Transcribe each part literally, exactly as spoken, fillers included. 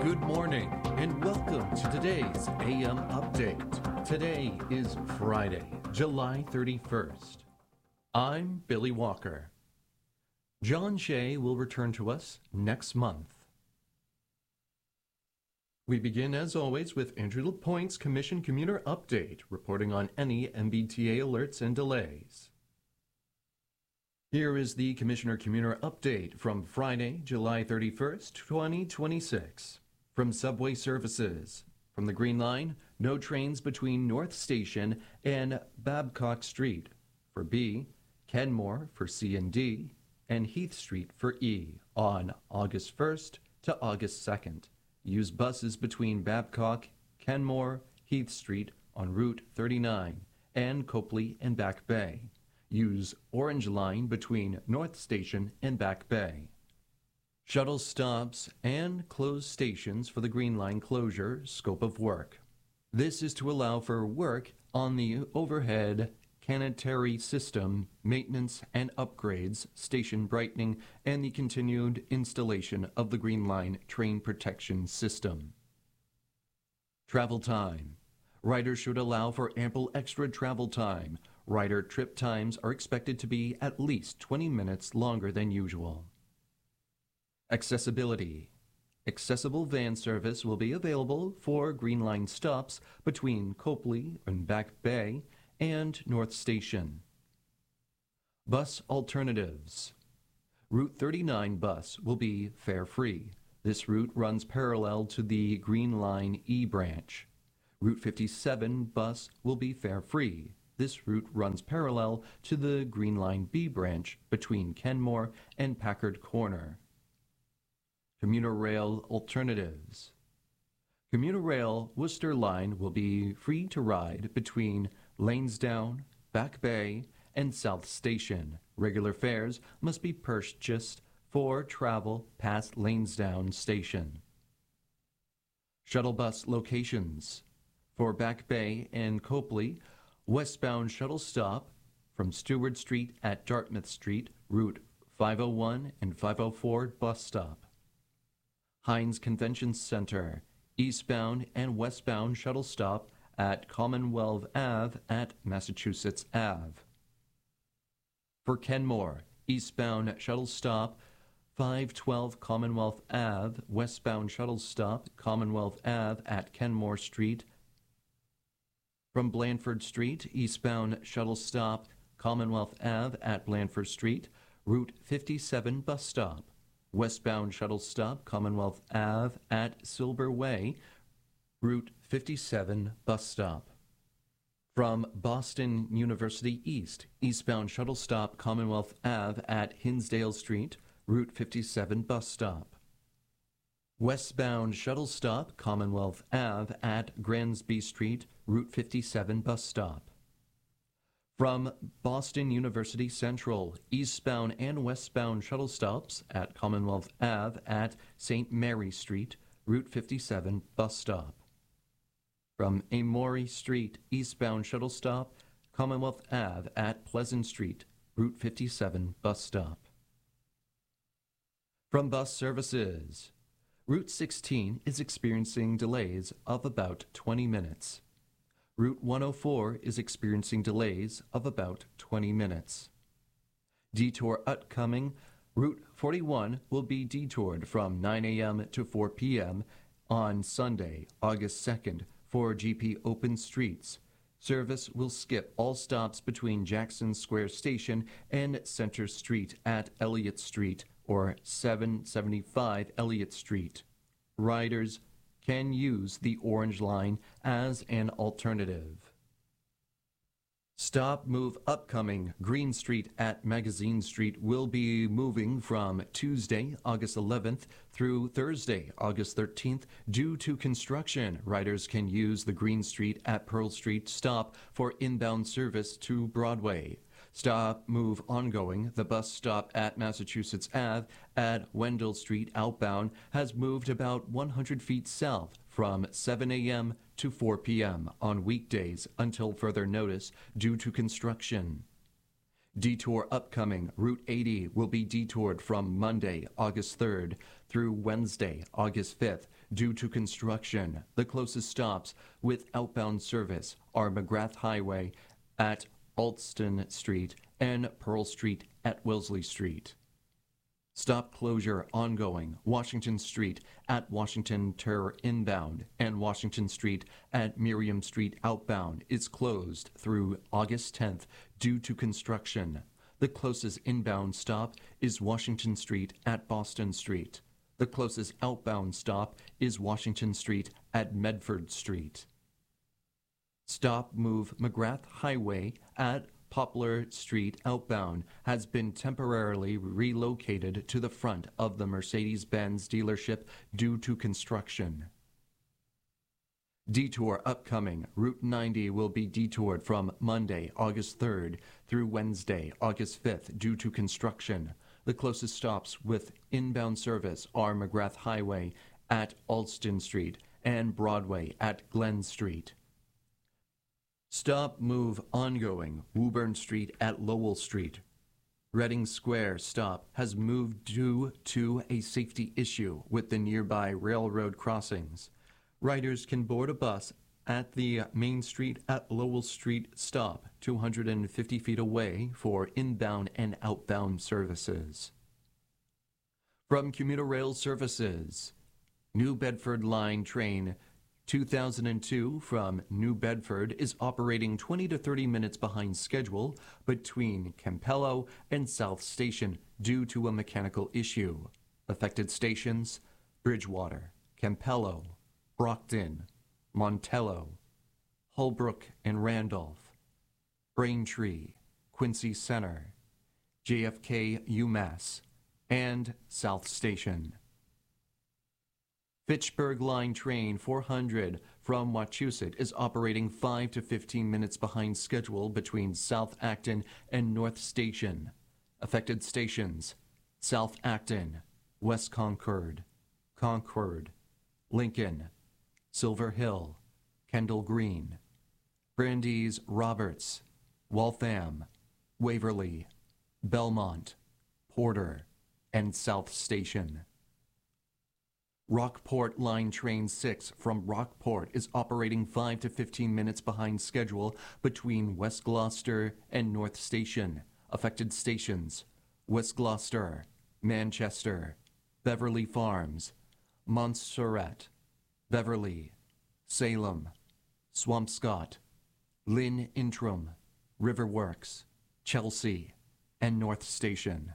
Good morning and welcome to today's A M Update. Today is Friday, July thirty-first. I'm Billy Walker. John Shea will return to us next month. We begin, as always, with Andrew LaPointe's Commission Commuter Update, reporting on any M B T A alerts and delays. Here is the Commissioner Commuter Update from Friday, July thirty-first, twenty twenty-six. From Subway Services. From the Green Line, no trains between North Station and Babcock Street for B, Kenmore for C and D, and Heath Street for E on August first to August second. Use buses between Babcock, Kenmore, Heath Street on Route thirty-nine, and Copley and Back Bay. Use Orange Line between North Station and Back Bay. Shuttle stops and closed stations for the Green Line closure scope of work. This is to allow for work on the overhead Canatary system, maintenance and upgrades, station brightening, and the continued installation of the Green Line train protection system. Travel time. Riders should allow for ample extra travel time. Rider trip times are expected to be at least twenty minutes longer than usual. Accessibility. Accessible van service will be available for Green Line stops between Copley and Back Bay and North Station. Bus alternatives. Route thirty-nine bus will be fare-free. This route runs parallel to the Green Line E branch. Route fifty-seven bus will be fare-free. This route runs parallel to the Green Line B branch between Kenmore and Packard Corner. Commuter rail alternatives. Commuter rail Worcester Line will be free to ride between Lansdowne, Back Bay, and South Station. Regular fares must be purchased for travel past Lansdowne Station. Shuttle bus locations. For Back Bay and Copley, westbound shuttle stop from Stewart Street at Dartmouth Street, Route five oh one and five oh four bus stop. Heinz Convention Center, eastbound and westbound shuttle stop at Commonwealth Avenue at Massachusetts Avenue. For Kenmore, eastbound shuttle stop five twelve Commonwealth Avenue, westbound shuttle stop Commonwealth Avenue at Kenmore Street. From Blandford Street, eastbound shuttle stop Commonwealth Avenue at Blandford Street, Route fifty-seven bus stop. Westbound shuttle stop Commonwealth Avenue at Silver Way, Route fifty-seven bus stop. From Boston University East, eastbound shuttle stop Commonwealth Avenue at Hinsdale Street, Route fifty-seven bus stop. Westbound shuttle stop Commonwealth Avenue at Gransby Street, Route fifty-seven bus stop. From Boston University Central, eastbound and westbound shuttle stops at Commonwealth Avenue at Saint Mary Street, Route fifty-seven bus stop. From Amory Street, eastbound shuttle stop, Commonwealth Avenue at Pleasant Street, Route fifty-seven bus stop. From bus services, Route sixteen is experiencing delays of about twenty minutes. Route one oh four is experiencing delays of about twenty minutes. Detour upcoming, Route forty-one will be detoured from nine a m to four p m on Sunday, August second for G P Open Streets. Service will skip all stops between Jackson Square Station and Center Street at Elliott Street or seven seventy-five Elliott Street. Riders can use the Orange Line as an alternative. Stop Move upcoming Green Street at Magazine Street will be moving from Tuesday, August eleventh through Thursday, August thirteenth due to construction. Riders can use the Green Street at Pearl Street stop for inbound service to Broadway. Stop Move ongoing, the bus stop at Massachusetts Avenue at Wendell Street outbound has moved about one hundred feet south from seven a m to four p m on weekdays until further notice due to construction. Detour upcoming, Route eighty will be detoured from Monday, August third through Wednesday, August fifth, due to construction. The closest stops with outbound service are McGrath Highway at Alston Street and Pearl Street at Wellesley Street. Stop closure ongoing. Washington Street at Washington Ter inbound and Washington Street at Miriam Street outbound is closed through August tenth due to construction. The closest inbound stop is Washington Street at Boston Street. The closest outbound stop is Washington Street at Medford Street. Stop move McGrath Highway at Poplar Street outbound has been temporarily relocated to the front of the Mercedes-Benz dealership due to construction. Detour upcoming. Route ninety will be detoured from Monday, August third through Wednesday, August fifth due to construction. The closest stops with inbound service are McGrath Highway at Alston Street and Broadway at Glen Street. Stop move ongoing. Woburn Street at Lowell Street. Reading Square stop has moved due to a safety issue with the nearby railroad crossings. Riders can board a bus at the Main Street at Lowell Street stop, two hundred fifty feet away, for inbound and outbound services. From Commuter Rail Services, New Bedford Line train two thousand two from New Bedford is operating twenty to thirty minutes behind schedule between Campello and South Station due to a mechanical issue. Affected stations: Bridgewater, Campello, Brockton, Montello, Holbrook and Randolph, Braintree, Quincy Center, J F K UMass, and South Station. Fitchburg Line train four hundred from Wachusett is operating five to fifteen minutes behind schedule between South Acton and North Station. Affected stations: South Acton, West Concord, Concord, Lincoln, Silver Hill, Kendall Green, Brandeis Roberts, Waltham, Waverly, Belmont, Porter, and South Station. Rockport Line Train six from Rockport is operating five to fifteen minutes behind schedule between West Gloucester and North Station. Affected stations: West Gloucester, Manchester, Beverly Farms, Montserrat, Beverly, Salem, Swampscott, Lynn Intram, Riverworks, Chelsea, and North Station.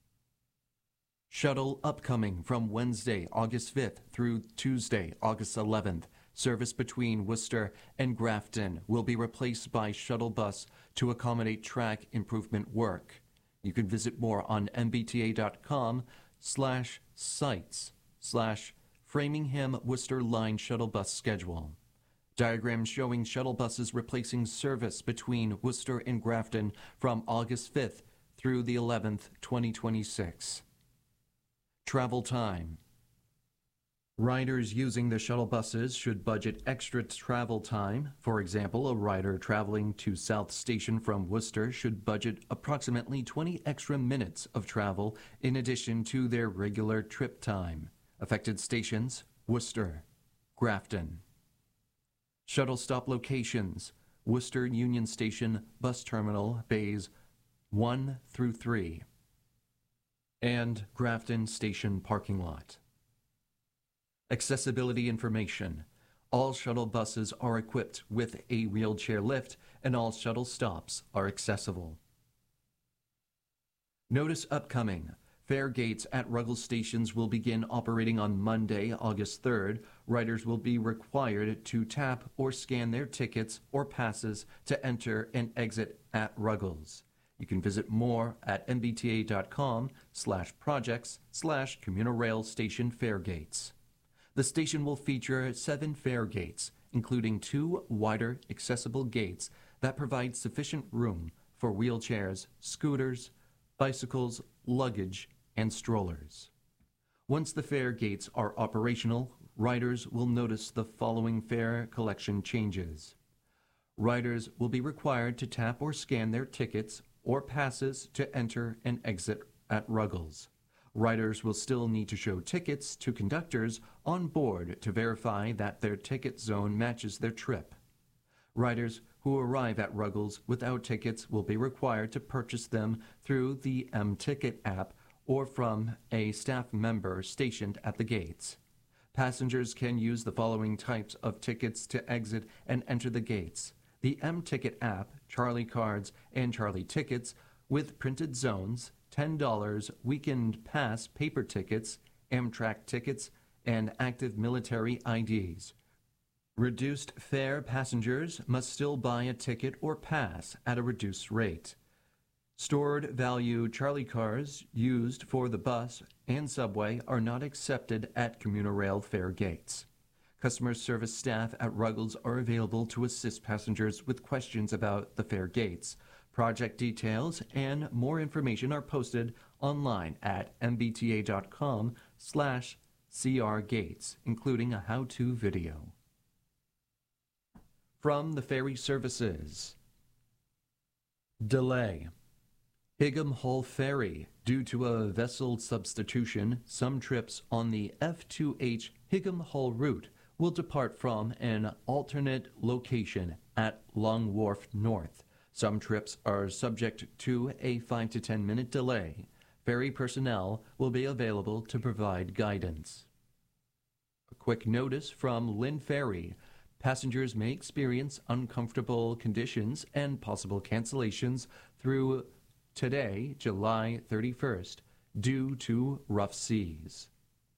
Shuttle upcoming from Wednesday, August fifth through Tuesday, August eleventh. Service between Worcester and Grafton will be replaced by shuttle bus to accommodate track improvement work. You can visit more on mbta.com slash sites slash Framingham Worcester Line shuttle bus schedule. Diagram showing shuttle buses replacing service between Worcester and Grafton from August fifth through the eleventh, twenty twenty-six. Travel time. Riders using the shuttle buses should budget extra travel time. For example, a rider traveling to South Station from Worcester should budget approximately twenty extra minutes of travel in addition to their regular trip time. Affected stations: Worcester, Grafton. Shuttle stop locations: Worcester Union Station Bus Terminal, Bays one through three. And Grafton Station parking lot. Accessibility information. All shuttle buses are equipped with a wheelchair lift, and all shuttle stops are accessible. Notice upcoming. Fare gates at Ruggles stations will begin operating on Monday, August third. Riders will be required to tap or scan their tickets or passes to enter and exit at Ruggles. You can visit more at mbta.com slash projects slash commuter rail station fare gates. The station will feature seven fare gates, including two wider accessible gates that provide sufficient room for wheelchairs, scooters, bicycles, luggage, and strollers. Once the fare gates are operational, riders will notice the following fare collection changes. Riders will be required to tap or scan their tickets or passes to enter and exit at Ruggles. Riders will still need to show tickets to conductors on board to verify that their ticket zone matches their trip. Riders who arrive at Ruggles without tickets will be required to purchase them through the M-Ticket app or from a staff member stationed at the gates. Passengers can use the following types of tickets to exit and enter the gates: the M-Ticket app, Charlie Cards, and Charlie Tickets with printed zones, ten dollars weekend pass paper tickets, Amtrak tickets, and active military I Ds. Reduced fare passengers must still buy a ticket or pass at a reduced rate. Stored value Charlie cars used for the bus and subway are not accepted at commuter rail fare gates. Customer service staff at Ruggles are available to assist passengers with questions about the fare gates. Project details and more information are posted online at mbta.com slash crgates, including a how-to video. From the ferry services. Delay. Higham Hall Ferry. Due to a vessel substitution, some trips on the F two H Higham Hall route will depart from an alternate location at Long Wharf North. Some trips are subject to a five to ten minute delay. Ferry personnel will be available to provide guidance. A quick notice from Lynn Ferry. Passengers may experience uncomfortable conditions and possible cancellations through today, July thirty-first, due to rough seas.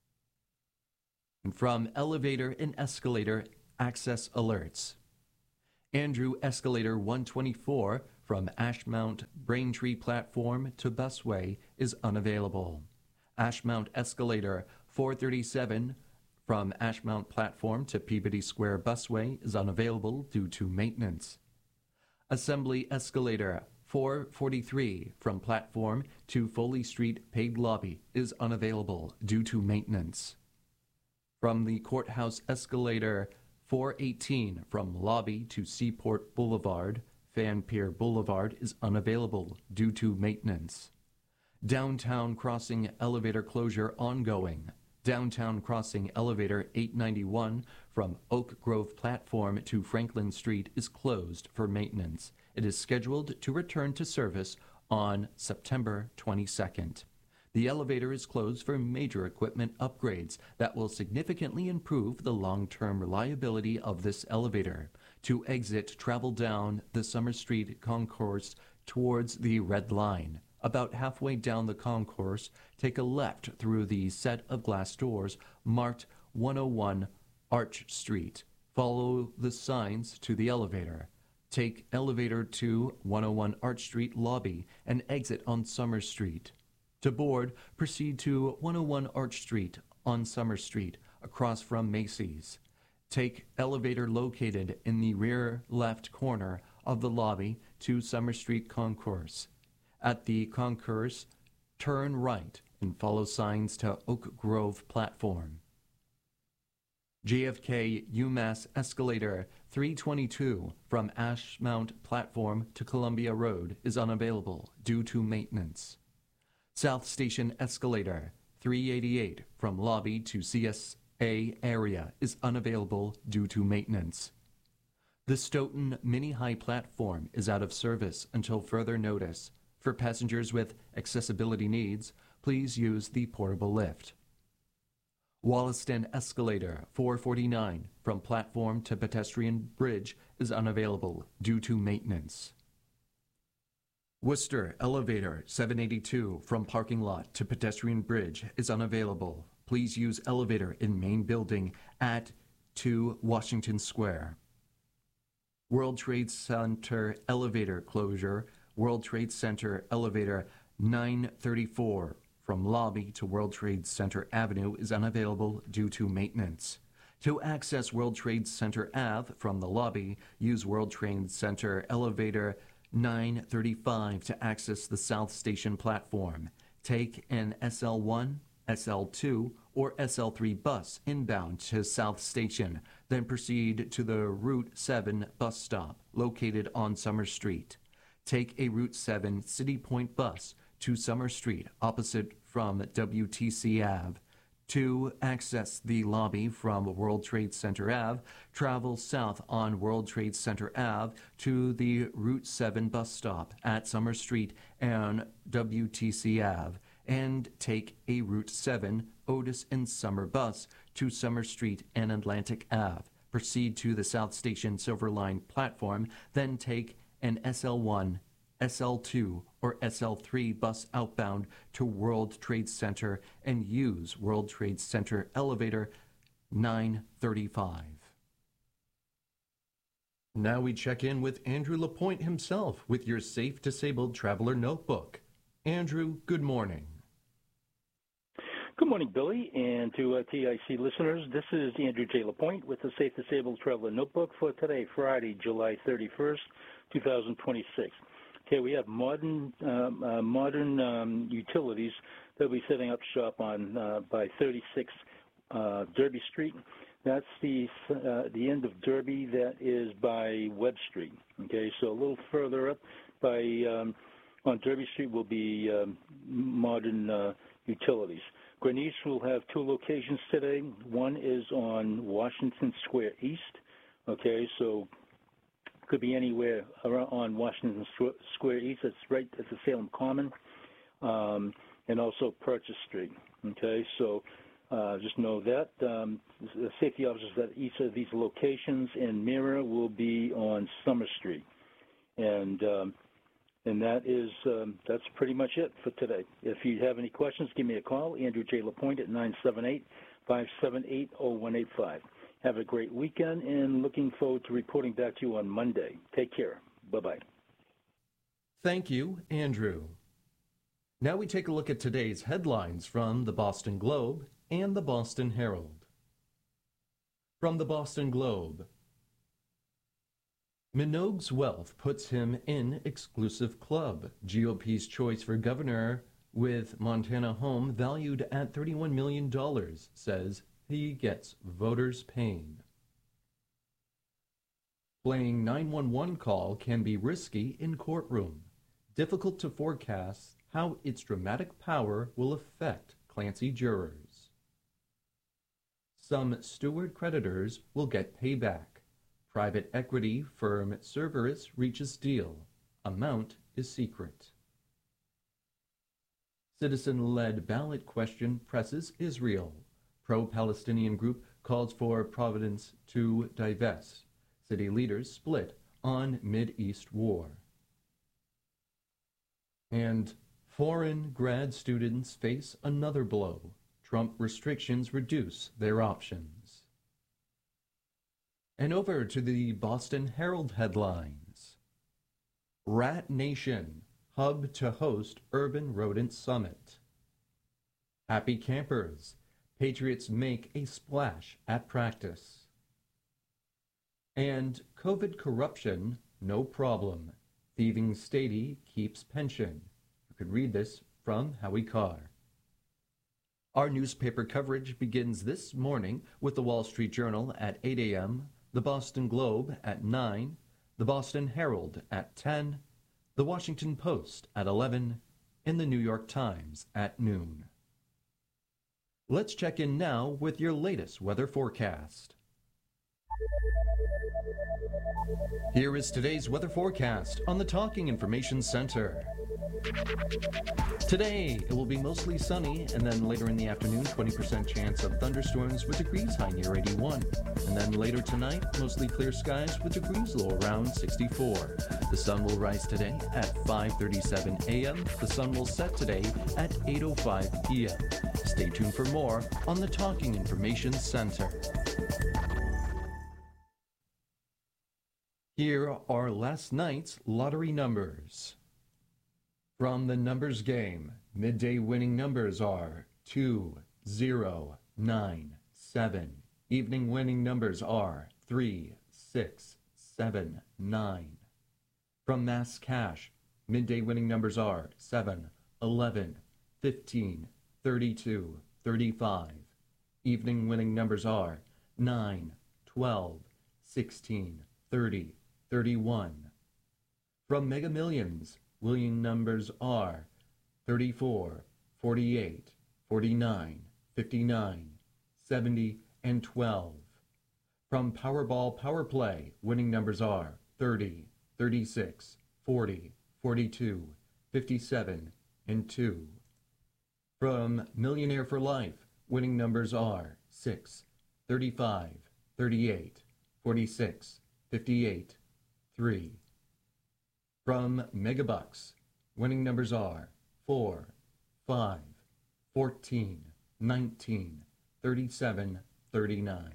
And from elevator and escalator access alerts. Andrew Escalator one twenty-four from Ashmount Braintree platform to busway is unavailable. Ashmount Escalator four thirty-seven from Ashmount platform to Peabody Square busway is unavailable due to maintenance. Assembly Escalator four forty-three from platform to Foley Street paid lobby is unavailable due to maintenance. From the Courthouse Escalator four eighteen from lobby to Seaport Boulevard, Fan Pier Boulevard is unavailable due to maintenance. Downtown Crossing elevator closure ongoing. Downtown Crossing elevator eight ninety-one from Oak Grove platform to Franklin Street is closed for maintenance. It is scheduled to return to service on September twenty-second. The elevator is closed for major equipment upgrades that will significantly improve the long-term reliability of this elevator. To exit, travel down the Summer Street concourse towards the Red Line. About halfway down the concourse, take a left through the set of glass doors marked one oh one Arch Street. Follow the signs to the elevator. Take elevator to one oh one Arch Street lobby and exit on Summer Street. To board, proceed to one oh one Arch Street on Summer Street, across from Macy's. Take elevator located in the rear left corner of the lobby to Summer Street Concourse. At the concourse, turn right and follow signs to Oak Grove platform. J F K UMass Escalator three twenty-two from Ashmount platform to Columbia Road is unavailable due to maintenance. South Station Escalator three eighty-eight from lobby to C S A area is unavailable due to maintenance. The Stoughton Mini High platform is out of service until further notice. For passengers with accessibility needs, please use the portable lift. Wollaston Escalator four forty-nine from platform to pedestrian bridge is unavailable due to maintenance. Worcester Elevator seven eighty-two from parking lot to pedestrian bridge is unavailable. Please use elevator in main building at two Washington Square. World Trade Center elevator closure. World Trade Center elevator nine thirty-four from lobby to World Trade Center Avenue is unavailable due to maintenance. To access World Trade Center Ave from the lobby, use World Trade Center elevator nine thirty-five to access the South Station platform. Take an S L one, S L two, or S L three bus inbound to South Station, then proceed to the Route seven bus stop located on Summer Street. Take a Route seven City Point bus to Summer Street, opposite from W T C Ave. To access the lobby from World Trade Center Ave, travel south on World Trade Center Ave to the Route seven bus stop at Summer Street and W T C Ave, and take a Route seven Otis and Summer bus to Summer Street and Atlantic Ave. Proceed to the South Station Silver Line platform, then take an S L one, S L two, or S L three bus outbound to World Trade Center and use World Trade Center elevator nine thirty-five. Now we check in with Andrew LaPointe himself with your Safe Disabled Traveler Notebook. Andrew, good morning. Good morning, Billy, and to uh, T I C listeners. This is Andrew J. LaPointe with the Safe Disabled Traveler Notebook for today, Friday, July thirty-first, two thousand twenty-six. Okay, we have modern um, uh, modern um, utilities that we'll be setting up shop on uh, by thirty-six uh, Derby Street. That's the uh, the end of Derby. That is by Webb Street. Okay, so a little further up by um, on Derby Street will be um, modern uh, utilities. Greenwich will have two locations today. One is on Washington Square East. Okay, so could be anywhere around on Washington Square East. That's right at the Salem Common, um, and also Purchase Street. Okay, so uh, just know that um, the safety officers at each of these locations in Mira will be on Summer Street, and um, and that is um, that's pretty much it for today. If you have any questions, give me a call, Andrew J. LaPointe at nine seven eight, five seven eight, zero one eight five. Have a great weekend, and looking forward to reporting back to you on Monday. Take care. Bye-bye. Thank you, Andrew. Now we take a look at today's headlines from the Boston Globe and the Boston Herald. From the Boston Globe, Minogue's wealth puts him in exclusive club. G O P's choice for governor with Montana home valued at thirty-one million dollars says he gets voters' pain. Playing nine one one call can be risky in courtroom. Difficult to forecast how its dramatic power will affect Clancy jurors. Some Steward creditors will get payback. Private equity firm Cerberus reaches deal. Amount is secret. Citizen-led ballot question presses Israel. Pro-Palestinian group calls for Providence to divest. City leaders split on Mid-East war. And foreign grad students face another blow. Trump restrictions reduce their options. And over to the Boston Herald headlines. Rat Nation, hub to host Urban Rodent Summit. Happy campers, Patriots make a splash at practice. And COVID corruption, no problem. Thieving Stady keeps pension. You could read this from Howie Carr. Our newspaper coverage begins this morning with the Wall Street Journal at eight a m, the Boston Globe at nine, the Boston Herald at ten, the Washington Post at eleven, and the New York Times at noon. Let's check in now with your latest weather forecast. Here is today's weather forecast on the Talking Information Center. Today, it will be mostly sunny, and then later in the afternoon, twenty percent chance of thunderstorms with degrees high near eighty-one. And then later tonight, mostly clear skies with degrees low around sixty-four. The sun will rise today at five thirty-seven a m The sun will set today at eight oh five p m Stay tuned for more on the Talking Information Center. Here are last night's lottery numbers. From the numbers game, midday winning numbers are two, zero, nine, seven. Evening winning numbers are three, six, seven, nine. From Mass Cash, midday winning numbers are seven, eleven, fifteen, thirty-two, thirty-five. Evening winning numbers are nine, twelve, sixteen, thirty, thirty-one. From Mega Millions, winning numbers are thirty-four, forty-eight, forty-nine, fifty-nine, seventy, and twelve. From Powerball Power Play, winning numbers are thirty, thirty-six, forty, forty-two, fifty-seven, and two. From Millionaire for Life, winning numbers are six, thirty-five, thirty-eight, forty-six, fifty-eight, three. From Megabucks, winning numbers are four, five, fourteen, nineteen, thirty-seven, thirty-nine.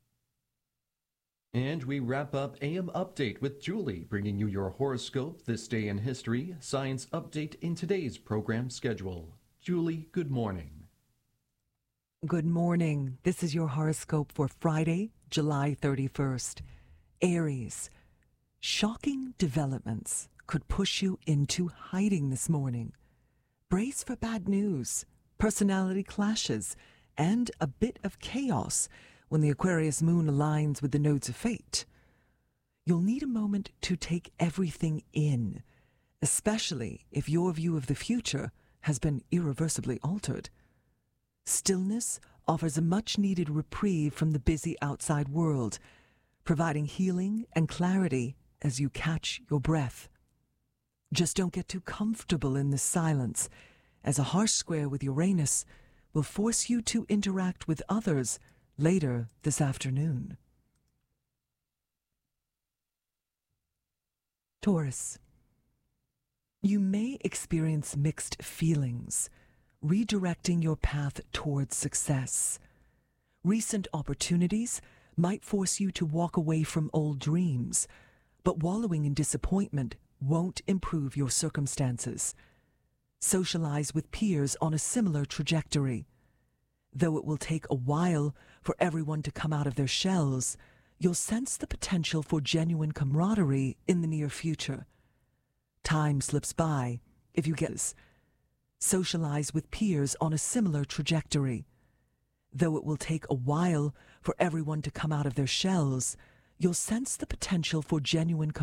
And we wrap up A M Update with Julie, bringing you your horoscope, this day in history, science update in today's program schedule. Julie, good morning. Good morning. This is your horoscope for Friday, July thirty-first. Aries, shocking developments could push you into hiding this morning. Brace for bad news, personality clashes, and a bit of chaos when the Aquarius moon aligns with the nodes of fate. You'll need a moment to take everything in, especially if your view of the future has been irreversibly altered. Stillness offers a much-needed reprieve from the busy outside world, providing healing and clarity as you catch your breath. Just don't get too comfortable in the silence, as a harsh square with Uranus will force you to interact with others later this afternoon. Taurus, you may experience mixed feelings, redirecting your path towards success. Recent opportunities might force you to walk away from old dreams, but wallowing in disappointment won't improve your circumstances. Socialize with peers on a similar trajectory. Though it will take a while for everyone to come out of their shells, you'll sense the potential for genuine camaraderie in the near future. Time slips by if you get this. Socialize with peers on a similar trajectory. Though it will take a while for everyone to come out of their shells, you'll sense the potential for genuine camaraderie